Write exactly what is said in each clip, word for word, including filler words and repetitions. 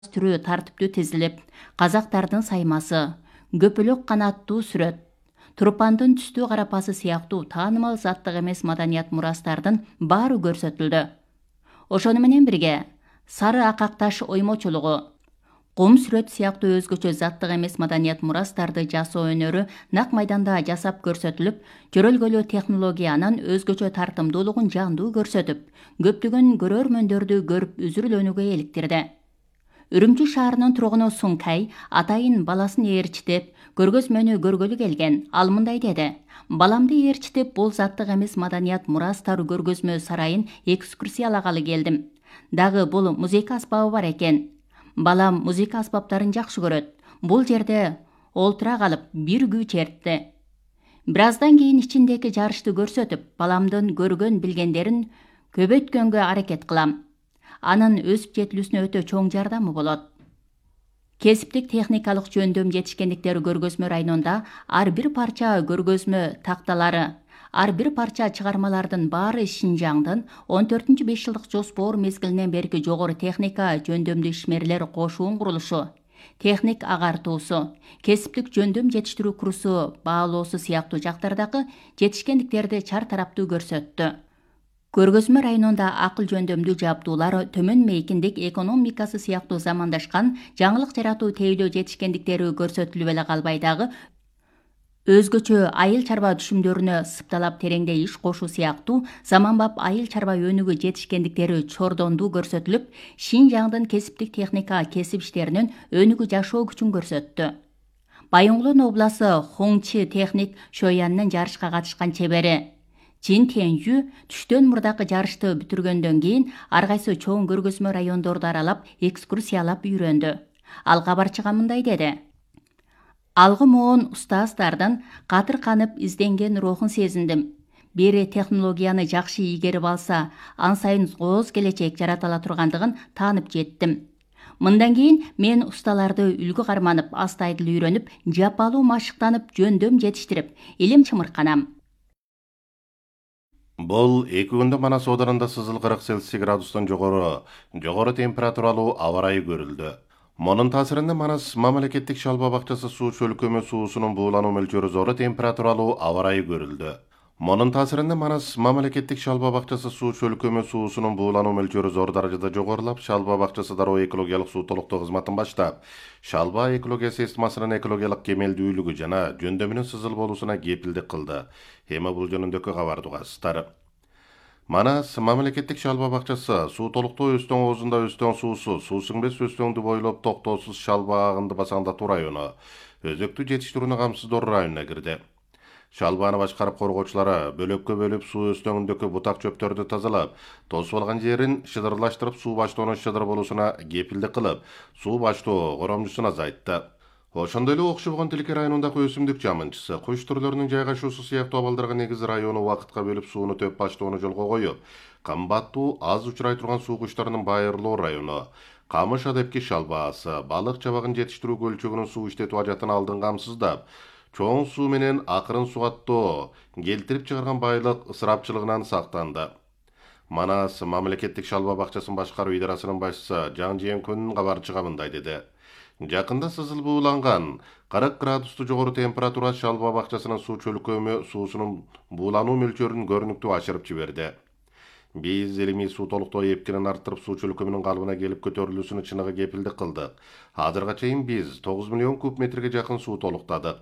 түрү тартиптүү тизилип, казактардын саймасы, көпөлөк канаттуу сүрөт, турпандын түстүү карапасы сыяктуу таанымал заттык эмес маданият мурастардын баары көрсөтүлдү. Ошону менен бирге сары акакташ оймочулугу, кум сүрөт сыяктуу өзгөчө заттык эмес маданият мурастарды жасоо өнөрү нак майданда жасап көрсөтүлүп, жөрөлгөлүү технологиянын өзгөчө тартымдуулугун жандуу көрсөтүп, көптөгөн көрөрмөндөрдү көрүп үзүрүлөнүүгө иликтирди. Үрүмчү шаарынын тургуну Сункай атайын баласын ээрчитип, көргөзмөнү көргөлү келген. Ал мындай деди: "Баламды ээрчитип, бул заттык эмес маданият мурастар көргөзмө сарайын экскурсиялагалы келдим. Дагы бул музыка аспабы бар экен. Балам музыка аспаптарын жакшы көрөт. Бул жерде олтура калып бир күү чертти. Бир аздан кийин ичиндеги жарышты көрсөтүп, баламдын көргөн билгендерин көбөйткөнгө аракет кылам. Анын өсүп жетилүүсүнө өтө чоң жардамы болот." Кесиптик техникалык жөндөм жетишкендиктери көргөзмө районунда ар бир парча көргөзмө такталары, ар бир парча чыгармалардын баары Шинжаңдын он төртүнчү беш жылдык жоспор мезгилинен берки жогору техника жөндөмдүү ишмерлер кошуун курулушу, техник агартуусу, кесиптик жөндөм жетиштирүү курсу баалоосу сыяктуу жактардагы жетишкендиктерди чар тараптуу көрсөттү. Көргөзмө районунда акыл жөндөмдүү жабдуулар, төмөн мейкиндик экономикасы сыяктуу замандашкан жаңылык жаратуу тейлөө жетишкендиктери көрсөтүлүп эле калбай дагы өзгөчө айыл чарба түшүмдөрүнө сыпталап тереңдей иш кошуу сыяктуу заманбап айыл чарба өнүгүү жетишкендиктери чордондуу көрсөтүлүп, Шинжаңдын кесиптик техника кесип иштеринин өнүгүү жашоо күчүн көрсөттү. Байоңгулон обласы Хоңчи техник Шояннын жарышка катышкан чебери Чин Тенью түштөн мурдакы жарышты бүтүргөндөн кийин ар кайсы чоң көргөзмө райондорду аралап, экскурсиялап үйрөндү. Ал кабарчыга мындай деди: "Алгы моон устаздардын катыр канып изденген рухун сезиндим. Бир технологияны жакшы ийгерип алса, ан сайын кооз келечек жарата ала тургандыгын таанып жеттим. Мындан кийин мен усталарды үлгү карманып, астайдыл үйрөнүп, жапалуу машыктанып, жөндөм жетиштирип, илим чымырканам." Бул эки күндө Манас оодарында сызыл кырк Цельсий градустан жогору, жогору температуралуу аба ырайы көрүлдү. Монун таасиринде Манас мамлекеттик шалба бакчасы суу чөлкөмү суусунун буулануу мөлчөрү зор температуралуу аба ырайы көрүлдү. Монун таасиринде Манас мамлекеттик шалба бакчасы суу чөлкөмү суусунун буулануу мөлчөрү зор даражада жогорулап, шалба бакчасы дароо экологиялык суу толуктоо кызматын баштап, шалба экология системасынын экологиялык кемелдүүлүгү жана жөндөмүнүн сызыл болуусуна кепилдик кылды. Эми бул жөнүндөгү кабарды угасыздар. Манас мамлекеттик шалба бакчасы суу толуктоо Өстөң оозунда Өстөң суусу, суу сиңбес Өстөңдү бойлоп токтоосуз шалба агынды басаңдатуу району, өзөктү жетиштирүүнү камсыздоо районуна кирди. Шалбаны башкарып коргоочулары бөлөккө бөлүп суу өстөңүндөгү бутак чөптөрдү тазалап, тосуп алган жерин шыдырлаштырып, суу баштоонун шыдыр болуусуна кепилдик кылып, суу баштоо коромчусун азайтты. Ошондой эле Окшобогон Тилке районундагы өсүмдүк жамынчысы, куш түрлөрүнүн жайгашуусу сыяктуу абалдарга негиз району убакытка бөлүп сууну төп баштоону жолго коюп, кымбаттуу аз учурай турган суу куштарынын байырлоо району, камыш адепки шалбаасы, балык чабагын жетиштирүү көлчөгүнүн суу иштетүү ажатын алдын камсыздап, чоң суу менен акырын сугаттоо келтирип чыгарган байлык ысырапчылыгынан сактанды. Манас мамлекеттик шалба бакчасын башкаруу идарасынын башчысы Жан Жээнкүн кабарчыга мындай деди: "Жакында сызыл бууланган кырк градусту жогору температура шалба бакчасынын суу чөлкөмү суусунун буулануу мөлчөрүн көрүнүктүү ашырып жиберди. Биз илимий суу толуктоо эпкинин арттырып, суу чөлкөмүнүн калыбына келип көтөрүлүүсүнө чыныгы кепилдик кылдык. Азырга чейин биз тогуз миллион куб метрге жакын суу толуктадык."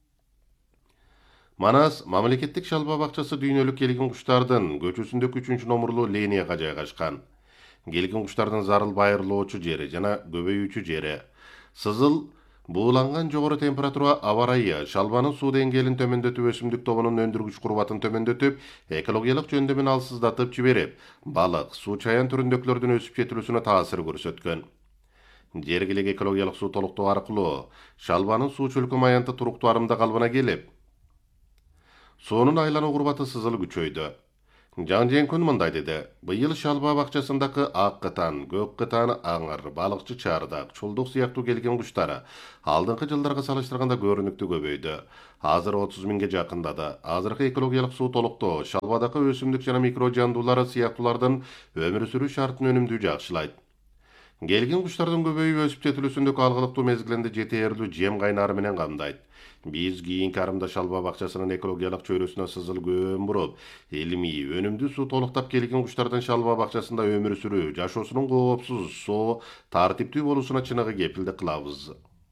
Манас мамлекеттик шалба бакчасы дүйнөлүк келгин куштардын көчөсүндөгү үчүнчү номурлуу линияга жайгашкан. Келгин куштардын зарыл байырлоочу жери жана көбөйүүчү жери. Сызыл бууланган жогору температура аба ырайы шалбанын суу деңгээлин төмөндөтүп, өсүмдүк тобунун өндүргүч курбатын төмөндөтүп, экологиялык жөндөмүн алсыздатып жиберип, балык, суу чаян түрүндөгүлөрдүн өсүп жетилүүсүнө таасир көрсөткөн. Жергилик экологиялык суу толуктоо аркылуу шалбанын суу чөлкөм аянты туруктуу арымда калыбына келип, суунун айлануу курбаты сызыл күчөйдү. Жан Жээнкүн мындай деди: "Быйыл шалба бакчасындагы ак кытан, көк кытан, аңыр, балыкчы чардак, чулдук сыяктуу келген куштар алдыңкы жылдарга салыштырганда көрүнүктүү көбөйдү. Азыр отуз миңге жакындады. Азыркы экологиялык суу толуктоо шалбадагы өсүмдүк жана микро жандуулары сыяктуулардын өмүр сүрүү шартын өнүмдүү жакшылайт. Келген куштардын көбөйүп өсүп жетилүүсүндөгү алгылыктуу мезгилинде жетээрлүү жем кайнары менен камдайт. Биз кийинки арымда шалба бакчасынын экологиялык чөйрөсүнө сызыл көөн буруп, илимий, өнүмдүү суу толуктап келген куштардын шалба бакчасында өмүр сүрүү, жашоосунун коопсуз, соо, тартиптүү болуусуна чыныгы кепилдик кылабыз.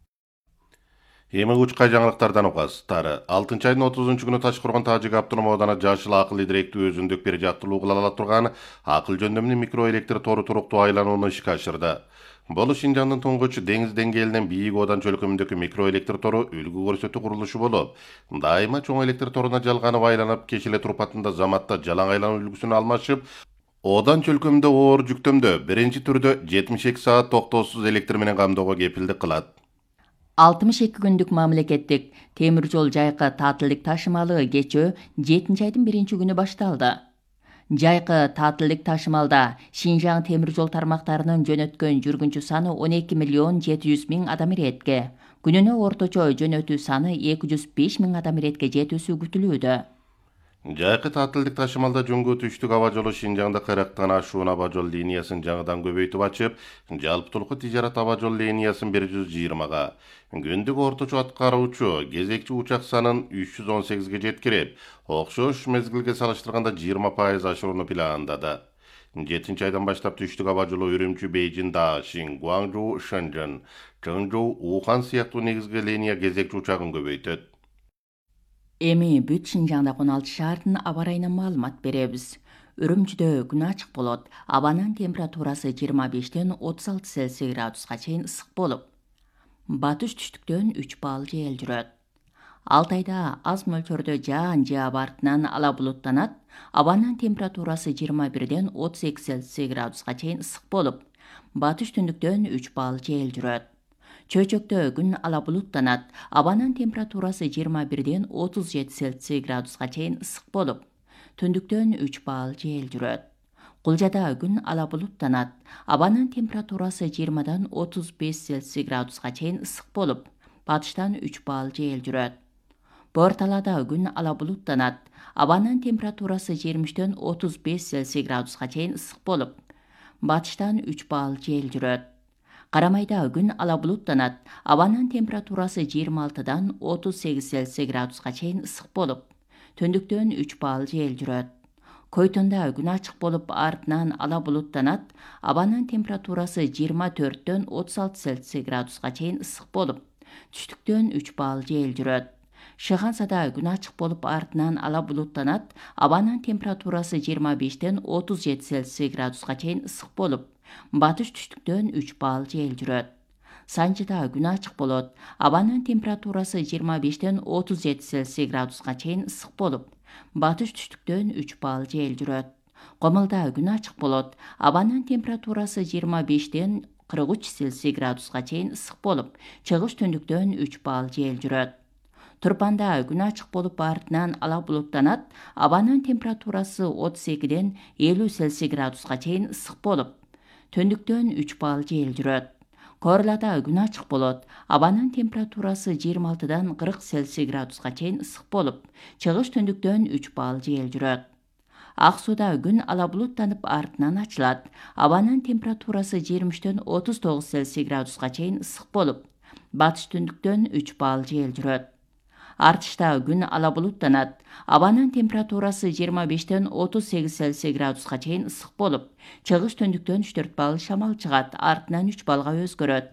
Эми учка жаңылыктардан угасыздар. алтынчы айдын отузунчу күнү Ташкоргон Тажик автоном оодана жашыл акыл идиректүү өзүндүк бир жактылуу кыла ала турган акыл жөндөмлүү микроэлектр тору туруктуу айланууну ишке ашырды. Бул Шинжаңдын туңгуч деңиз деңгээлинен бийик Одан чөлкөмүндөгү микроэлектр тору үлгү көрсөтүү курулушу болуп, дайыма чоң электр торуна жалганып айланып, кечиле Турпатында Заматта жалаң айлануу үлгүсүн алмашып, Одан чөлкөмүндө оор жүктөмдө биринчи түрдө жетимиш эки саат токтоосуз электр менен камдоого кепилдик кылат. алтымыш эки күндүк мамлекеттик темир жол жайкы таатылдык ташымалы кечөө жетинчи айдын биринчи күнү башталды. Жайкы таатылдык ташымалда Шинжаң темир жол тармактарынын жөнөткөн жүргүнчү саны он эки миллион жети жүз миң адам иретке, күнүнө орточо жөнөтүү саны эки жүз беш миң адам иретке жетүүсү күтүлүүдө. Жайкы таатылдык ташымалда Жоңго түштүк аба жолу Шинжаңда кырктан ашуун аба жол линиясын жаңыдан көбөйтүп ачып, жалпытуулук тижарат аба жол линиясын бир жүз жыйырмага, күндүк орточо аткаруучу кезекчи учак санын үч жүз он сегизге жеткирип, окшош мезгилге салыштырганда жыйырма пайыз ашырууну пландады. жетинчи айдан баштап түштүк аба жолу Үрүмчү, Бейжин, Даашин, Гуаңжоу, Шэньчжэн, Чыңжоу, Ухан сыяктуу негизги линия кезекчи учагын көбөйтөт. Эми бүт Шинжаңдагы он алты шаардын аба ырайынан маалымат беребиз. Үрүмчүдө күн ачык болот. Абанын температурасы жыйырма бештен отуз алты Цельсий градуска чейин ысык болуп, батыш түштүктөн үч балл жел жүрөт. Алтайда аз мөлчөрдө жаан же аба артынан ала булуттанат. Абанын температурасы жыйырма бирден отуз эки Цельсий градуска чейин ысык болуп, батыш түндүктөн үч балл жел жүрөт. Чөйчөктө күн ала булуттанат. Абанын температурасы жыйырма бирден отуз жети Цельсий градуска чейин ысык болуп, түндүктөн үч балл жел жүрөт. Кулжада күн ала булуттанат. Абанын температурасы жыйырмадан отуз беш Цельсий градуска чейин ысык болуп, батыштан үч балл жел жүрөт. Борталада күн ала булуттанат. Абанын температурасы жыйырма үчтөн отуз беш Цельсий градуска чейин ысык болуп, батыштан үч балл жел жүрөт. Карамайда күн ала булуттанат. Абанын температурасы жыйырма алтыдан отуз сегиз Цельсий градуска чейин ысык болуп, түндүктөн үч балл жел жүрөт. Койтонда күн ачык болуп, артынан ала булуттанат. Абанын температурасы жыйырма төрттөн отуз алты Цельсий градуска чейин ысык болуп, түштүктөн үч балл жел жүрөт. Шыгансада күн ачык болуп, артынан ала булуттанат. Абанын температурасы жыйырма бештен отуз жети Цельсий градуска чейин ысык болуп, батыш түштүктөн үч балл жел жүрөт. Санжыда күн ачык болот. Абанын температурасы жыйырма бештен отуз жети Цельсий градуска чейин ысык болуп, батыш түштүктөн үч балл жел жүрөт. Комулда күн ачык болот. Абанын температурасы жыйырма бештен кырк үч Цельсий градуска чейин ысык болуп, чыгыш түндүктөн үч балл жел жүрөт. Турпанда күн ачык болуп, артынан ала булуттанат. Абанын температурасы отуз экиден элүү Цельсий градуска чейин ысык болуп, түндүктөн үч балл жел жүрөт. Корлада күн ачык болот. Абанын температурасы жыйырма алтыдан кырк Цельсий градуска чейин ысык болуп, чыгыш түндүктөн үч балл жел жүрөт. Ак сууда күн ала булуттанып, артынан ачылат. Абанын температурасы жыйырма үчтөн отуз тогуз Цельсий градуска чейин ысык болуп, батыш түндүктөн үч балл жел жүрөт. Артышта күн ала булуттанат. Абанын температурасы жыйырма бештен отуз сегиз Цельсий градуска чейин ысык болуп, чыгыш түндүктөн үч төрт балл шамал чыгат, артынан үч баллга өзгөрөт.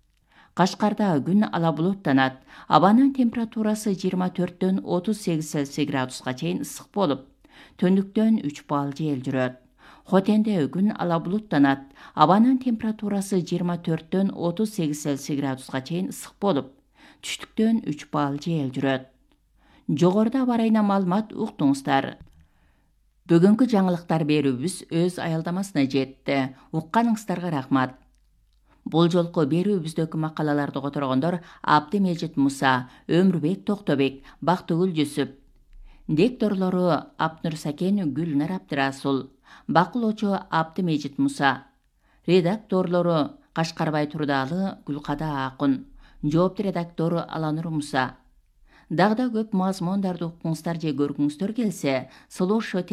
Кашкарда күн ала булуттанат. Абанын температурасы жыйырма төрттөн отуз сегиз Цельсий градуска чейин ысык болуп, түндүктөн үч балл жел жүрөт. Хотенде күн ала булуттанат. Абанын температурасы жыйырма төрттөн отуз сегиз Цельсий градуска чейин ысык болуп, түштүктөн үч балл жел жүрөт. Жогоруда аба ырайынан маалымат уктуңуздар. Бүгүнкү жаңылыктар берүүбүз өз аялдамасына жетти. Укканыңыздарга рахмат. Бул жолку берүүбүздөгү макалаларды которгондор Абдымежит Муса, Өмүрбек Токтобек, Бактыгүл Жүсүп. Дикторлору Апнур Сакен, Гүлнар Абдырасул. Бакылоочу Абдымежит Муса. Редакторлору Кашкарбай Турдалы, Гүлкада Акун. Жоопту редактору Аланур Муса. Дагы да көп мазмундарды укуңуздар же көргүңүздөр келсе, слушать